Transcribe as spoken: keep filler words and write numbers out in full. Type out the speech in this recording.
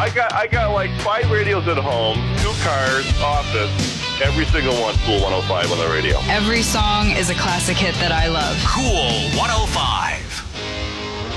I got I got like five radios at home, two cars, office, every single one Cool one oh five on the radio. Every song is a classic hit that I love. Cool one oh five.